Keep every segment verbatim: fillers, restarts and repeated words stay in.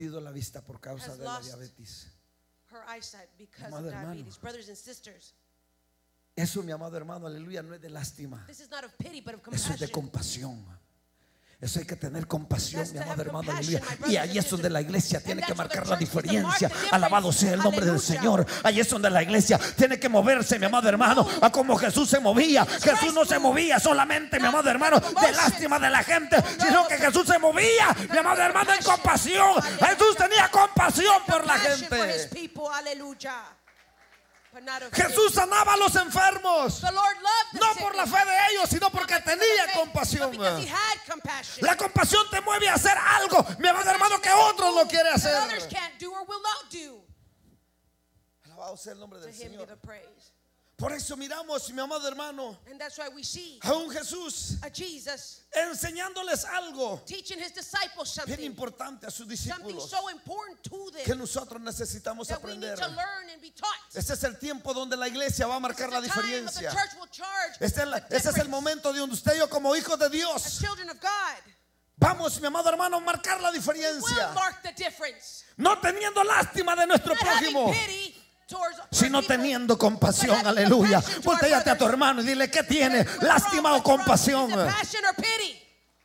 perdido la vista por causa has de la lost diabetes. her eyesight because Amado of hermano. diabetes. Brothers and sisters, Eso, mi amado hermano, aleluya, no es de lástima. this is not of pity but of Eso es de compassion. compasión. Eso hay que tener compasión, That's mi to amado have hermano, compassion, aleluya. my brothers Y and ahí es donde sisters. la iglesia And tiene que that's where the marcar la church is to mark diferencia. the difference. Alabado sea el nombre del Aleluya. Señor. Ahí es donde la iglesia tiene que moverse, mi amado hermano, a como Jesús se movía. Jesús no se movía solamente, mi amado hermano, de lástima de la gente, sino que Jesús se movía, mi amado hermano, en compasión. Jesús tenía compasión por la Compassion for his gente. people. Aleluya. But not of Jesús sanaba a los enfermos, The Lord loved the no sick por la people. fe de ellos, sino porque Not because tenía of faith, compasión. but because he had compassion. La compasión te mueve a hacer algo, mi amado hermano, que otros no quiere hacer. That others can't do or will not do. Alabado sea el nombre To del him be Señor. the praise. Por eso miramos, mi amado hermano, And that's why we see a un Jesús a Jesus enseñándoles algo teaching his disciples bien something. importante a sus Something discípulos so important to them que nosotros necesitamos that we need aprender. to learn and be taught. Este es el tiempo donde la iglesia va a marcar la This is the time that the diferencia. church will charge Este es, la- the este es el difference. momento de donde usted y yo, como hijos de As Dios, children of God, vamos, mi amado hermano, a marcar la we will diferencia. mark the difference. No teniendo lástima de nuestro Not having prójimo, pity towards our sino people, teniendo compasión. but having Aleluya. compassion to our Voltéate a tu brothers. hermano y dile, ¿qué tiene? What's ¿Lástima wrong? o What's wrong? compasión? Is it passion or pity?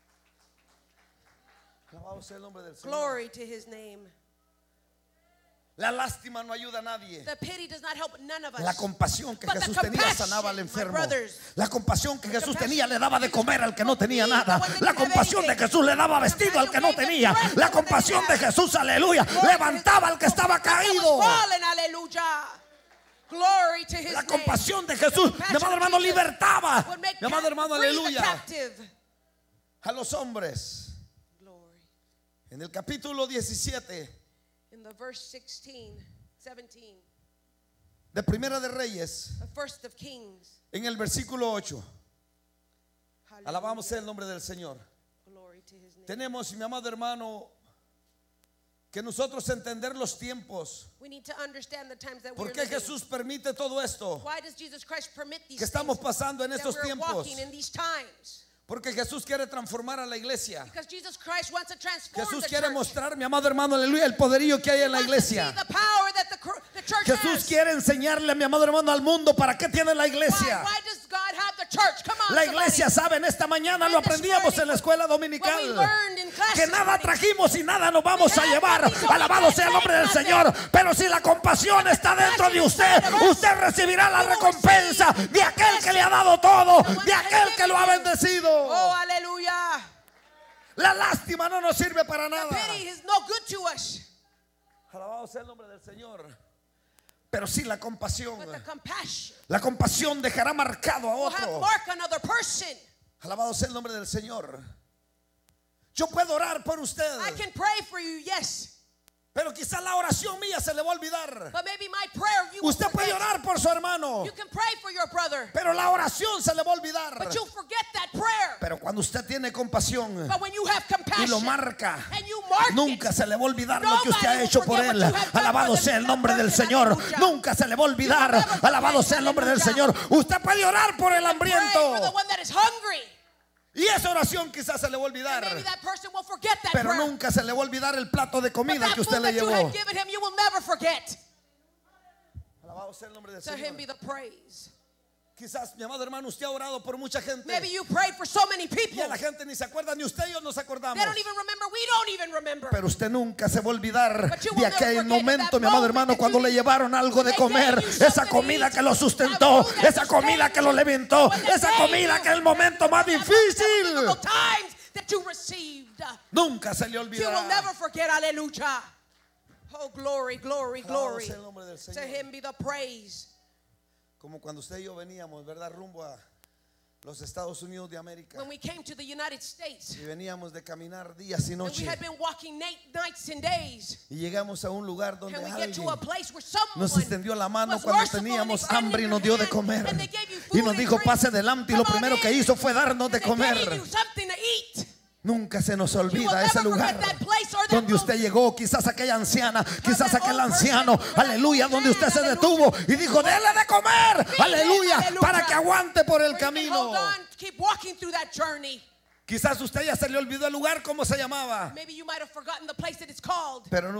Alabado sea el nombre del Señor. Glory to his name. La lástima no ayuda a nadie. The pity does not help none of us. La compasión que But the Jesús tenía compassion, sanaba al my enfermo. brothers. La compasión que Jesús compassion. tenía le daba de comer al que no tenía Feed nada. the one that La didn't have compasión de anything. Jesús le daba vestido al que no Compassion tenía. gave them La bread to the one that compasión de didn't have. Jesús, aleluya, Glory levantaba to al que estaba his- that caído. was fallen, aleluya. Glory to his La name. compasión de Jesús, mi Compassion amado hermano, of Jesus libertaba, would make mi amado cap- hermano, free the aleluya, captive. a los hombres. Glory. En el capítulo diecisiete In the verse sixteen, seventeen, de Primera de Reyes, the first of Kings. en el versículo ocho, Hallelujah. alabamos el nombre del Señor. Glory to his name. Tenemos, mi amado hermano, que nosotros entender los tiempos. We need to understand the times that ¿Por we're qué living. Jesús permite todo esto? Why does Jesus Christ permit these Que estamos things pasando en that estos we're tiempos. walking in these times? Porque Jesús quiere transformar a la iglesia. Because Jesus Christ wants to transform Jesús the quiere church. mostrar, mi amado hermano, aleluya, el poderío que hay en la He wants to see iglesia. the power that the, cr- the church Jesús has. quiere enseñarle, mi amado hermano, al mundo para qué tiene la Why? iglesia. Why does God have the church? Come on, La somebody. iglesia sabe, en esta mañana lo aprendíamos en la escuela What we dominical, learned in class que this nada morning. trajimos y nada nos vamos a We have llevar. nothing, so we Alabado can't sea el nombre take del nothing. Señor. Pero si la compasión está dentro de usted, usted recibirá la recompensa de aquel que le ha dado todo, de aquel que lo ha bendecido. Oh, aleluya. La lástima no nos sirve para The nada. pity is no good to us. Alabado sea el nombre del Señor. Pero sí la compasión. But the compassion La compasión dejará marcado a will have otro. mark another person. Alabado sea el nombre del Señor. Yo puedo orar por usted, I can pray for you, yes. pero quizás la oración mía se le va a olvidar. But maybe my prayer you will Usted puede forget. orar por su hermano, You can pray for your brother. pero la oración se le va a olvidar. But you'll forget that prayer. Pero cuando usted tiene compasión But when you have y compassion lo marca, and you mark nunca it, se le va a olvidar lo que usted ha Nobody hecho will por forget él. what you have done Alabado for them. sea el nombre del Person, Señor. aleluya. Nunca se le va a olvidar. You will never Alabado forget, sea el nombre del aleluya. Señor. Usted puede orar por el pray for the hambriento one that is hungry. y esa oración quizás se le va a And olvidar. maybe that person will forget that Pero prayer. nunca se le va a olvidar el plato de But comida that que usted food le that you llevó. had given him, you will never forget. Alabado sea el nombre del To him Señor. be the praise. Quizás, mi amado hermano, usted ha orado por mucha gente Maybe you prayed for so many y people. a la gente ni se acuerda, ni usted y yo nos acordamos. They don't even remember. We don't even remember. Pero usted nunca se va a olvidar But you will de never aquel forget momento, that mi amado moment hermano, that cuando you le did- llevaron algo de they comer, gave you something esa to comida eat, que lo that sustentó, food that esa comida que lo levantó, when they esa gave comida you que en el momento más the most difficult difícil times that you received. nunca se le You will olvidará. never forget. Hallelujah. Oh, glory, glory, Alabado glory. sea el nombre del To Señor. him be the praise. Como cuando usted y yo veníamos, ¿verdad? Rumbo a los Estados Unidos de América. When we came to the United States, Y veníamos de caminar días y and we noches. had been walking night, nights and days, Y llegamos a un lugar donde and we get to a alguien place where someone nos extendió la mano was cuando merciful and teníamos extended hambre y their nos dio de hand, comer. and they gave you food Y nos and dijo, drink. pase adelante. Y lo Come on primero que in. hizo fue darnos de And they gave comer. you something to eat. Nunca se nos You will olvida never ese forget lugar that place or that donde usted room. llegó, quizás aquella anciana, quizás that aquel old person, anciano, or that aleluya, old donde usted man, se aleluya. detuvo y dijo, dele de comer, Feed him, aleluya, aleluya. para que aguante por el Where you can camino. hold on, keep walking through that journey. Quizás usted ya se le olvidó el lugar, cómo se llamaba. Maybe you might have forgotten the place that it's called. Pero